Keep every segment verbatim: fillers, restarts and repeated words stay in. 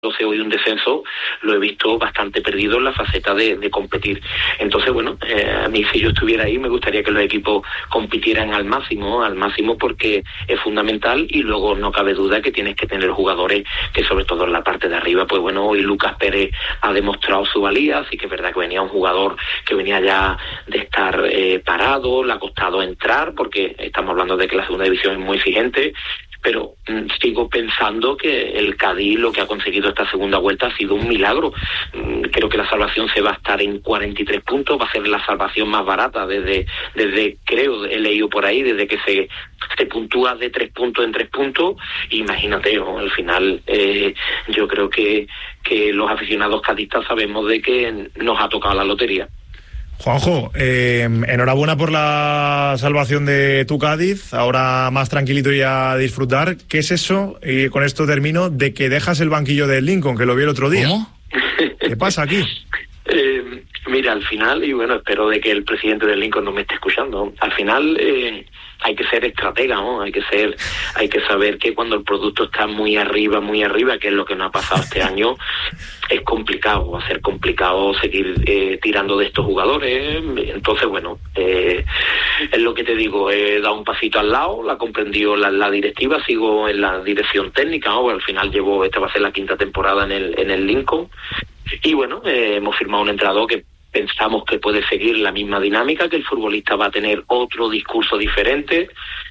hoy un descenso, lo he visto bastante perdido en la faceta de, de competir. Entonces, bueno, eh, a mí si yo estuviera ahí me gustaría que los equipos compitieran al máximo, al máximo porque es fundamental, y luego no cabe duda que tienes que tener jugadores que sobre todo en la parte de arriba, pues bueno, hoy Lucas Pérez ha demostrado su valía, sí que es verdad que venía un jugador que venía ya de estar eh, parado, le ha costado entrar porque estamos hablando de que la segunda división es muy exigente, pero mm, sigo pensando que el Cádiz lo que ha conseguido esta segunda vuelta ha sido un milagro. Mm, creo que la salvación se va a estar en cuarenta y tres puntos, va a ser la salvación más barata desde, desde creo, he leído por ahí, desde que se, se puntúa de tres puntos en tres puntos. Imagínate, ¿no? Al final eh, yo creo que, que los aficionados cadistas sabemos de que nos ha tocado la lotería. Juanjo, eh, enhorabuena por la salvación de tu Cádiz, ahora más tranquilito y a disfrutar. ¿Qué es eso? Y con esto termino, de que dejas el banquillo del Lincoln, que lo vi el otro día. ¿Cómo? ¿Qué pasa aquí? Eh, mira, al final, y bueno, espero de que el presidente del Lincoln no me esté escuchando, al final eh, hay que ser estratega, ¿no? Hay que ser, hay que saber que cuando el producto está muy arriba, muy arriba, que es lo que nos ha pasado este año, es complicado, va a ser complicado seguir eh, tirando de estos jugadores. Entonces, bueno, eh, es lo que te digo, he dado un pasito al lado, la comprendió la, la directiva, sigo en la dirección técnica, ¿no? Al final llevo, esta va a ser la quinta temporada en el, en el Lincoln. Y bueno, eh, hemos firmado un entrenador que pensamos que puede seguir la misma dinámica, que el futbolista va a tener otro discurso diferente,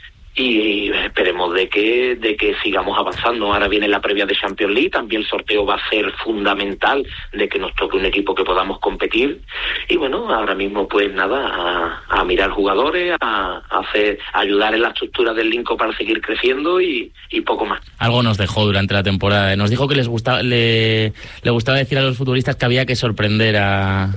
y esperemos de que de que sigamos avanzando. Ahora viene la previa de Champions League, también el sorteo va a ser fundamental de que nos toque un equipo que podamos competir, y bueno, ahora mismo pues nada, a, a mirar jugadores, a, a hacer, a ayudar en la estructura del Lincoln para seguir creciendo y, y poco más. Algo nos dejó durante la temporada, nos dijo que les gustaba, le, le gustaba decir a los futbolistas que había que sorprender a...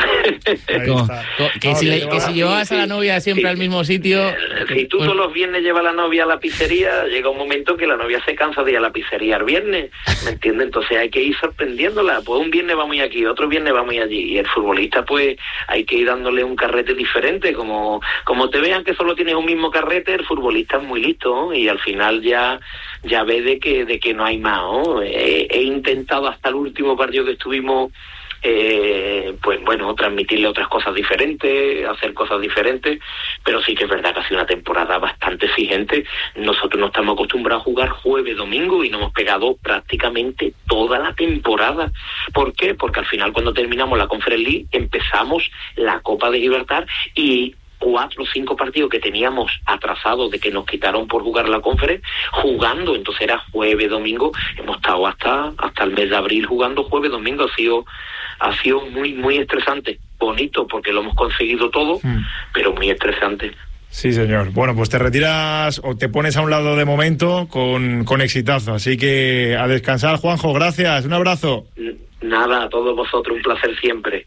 Como, que, no, si le, que si llevabas sí, a la novia siempre sí, al mismo sitio. Si tú pues... todos los viernes llevas a la novia a la pizzería, llega un momento que la novia se cansa de ir a la pizzería el viernes, ¿me entiendes? Entonces hay que ir sorprendiéndola. Pues un viernes vamos aquí, otro viernes vamos allí, y el futbolista pues hay que ir dándole un carrete diferente. Como como te vean que solo tienes un mismo carrete, el futbolista es muy listo, ¿no? Y al final ya ya ve de que de que no hay más, ¿no? He, he intentado hasta el último partido que estuvimos, Eh, pues bueno, transmitirle otras cosas diferentes, hacer cosas diferentes, pero sí que es verdad que ha sido una temporada bastante exigente. Nosotros no estamos acostumbrados a jugar jueves, domingo, y nos hemos pegado prácticamente toda la temporada. ¿Por qué? Porque al final, cuando terminamos la Conference League, empezamos la Copa de Libertad, y cuatro o cinco partidos que teníamos atrasados de que nos quitaron por jugar la Conference, jugando. Entonces era jueves, domingo, hemos estado hasta hasta el mes de abril jugando jueves, domingo. Ha sido ha sido muy muy estresante, bonito porque lo hemos conseguido todo, mm. pero muy estresante. Sí, señor. Bueno, pues te retiras o te pones a un lado de momento con, con exitazo, así que a descansar, Juanjo, gracias, un abrazo. Nada, a todos vosotros, un placer siempre.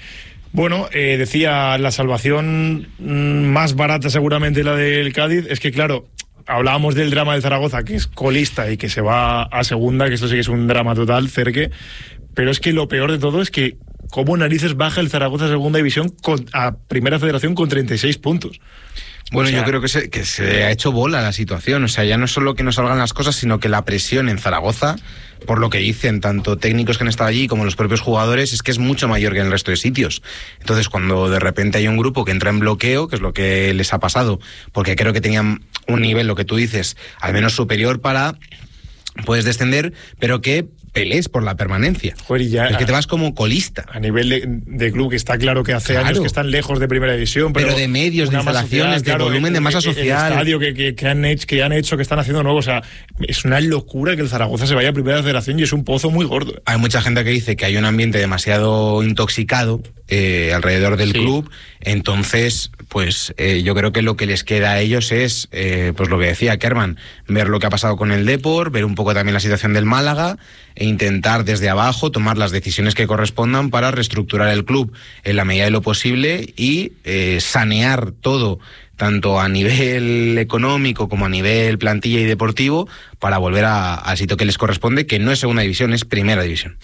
Bueno, eh, decía, la salvación mmm, más barata seguramente la del Cádiz. Es que claro, hablábamos del drama del Zaragoza, que es colista y que se va a segunda, que esto sí que es un drama total, Cerque, pero es que lo peor de todo es que cómo narices baja el Zaragoza a segunda división con, a primera federación con treinta y seis puntos. Bueno, o sea, yo creo que se, que se ha hecho bola la situación. O sea, ya no es solo que no salgan las cosas, sino que la presión en Zaragoza, por lo que dicen tanto técnicos que han estado allí como los propios jugadores, es que es mucho mayor que en el resto de sitios. Entonces, cuando de repente hay un grupo que entra en bloqueo, que es lo que les ha pasado, porque creo que tenían un nivel, lo que tú dices, al menos superior para... puedes descender, pero que pelees por la permanencia. Joder, ya, es que te vas como colista. A nivel de, de club, que está claro que hace claro. años que están lejos de primera división. Pero, pero de medios, de instalaciones, social, de claro, volumen, de masa social. El estadio que, que, que, han hecho, que han hecho, que están haciendo nuevo. O sea, es una locura que el Zaragoza se vaya a primera federación, y es un pozo muy gordo. Hay mucha gente que dice que hay un ambiente demasiado intoxicado eh, alrededor del sí. club. Entonces, pues eh, yo creo que lo que les queda a ellos es, eh, pues lo que decía Kerman, ver lo que ha pasado con el Depor, ver un poco también la situación del Málaga, e intentar desde abajo tomar las decisiones que correspondan para reestructurar el club en la medida de lo posible y eh, sanear todo, tanto a nivel económico como a nivel plantilla y deportivo, para volver a, al sitio que les corresponde, que no es segunda división, es primera división.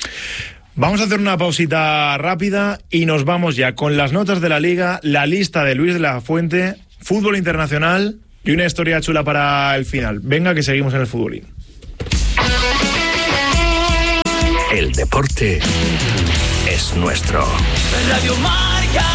Vamos a hacer una pausita rápida y nos vamos ya con las notas de la Liga, la lista de Luis de la Fuente, fútbol internacional y una historia chula para el final. Venga, que seguimos en el futbolín. deporte es nuestro. Radio Marca.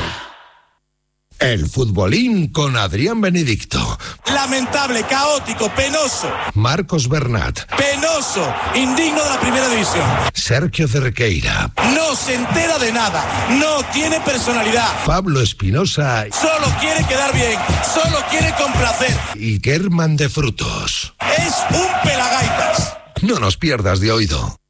El futbolín con Adrián Benedicto. Lamentable, caótico, penoso. Marcos Bernat. Penoso, indigno de la primera división. Sergio Cerqueira. No se entera de nada, no tiene personalidad. Pablo Espinosa. Solo quiere quedar bien, solo quiere complacer. Y Kerman de Frutos. Es un pelagaitas. No nos pierdas de oído.